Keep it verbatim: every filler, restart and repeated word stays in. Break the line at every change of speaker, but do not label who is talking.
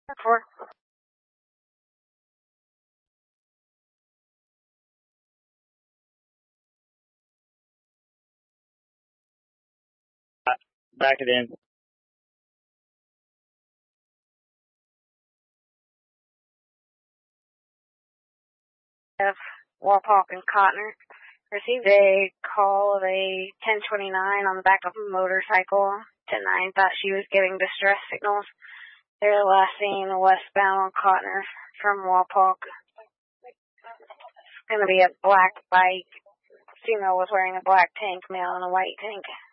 Four.
Back it in.
Of Wapak and Cotner received a call of a ten twenty-nine on the back of a motorcycle. ten nine thought she was giving distress signals. They were last seen westbound on Cotner from Wapak. It's going to be a black bike. Female was wearing a black tank, male in a white tank.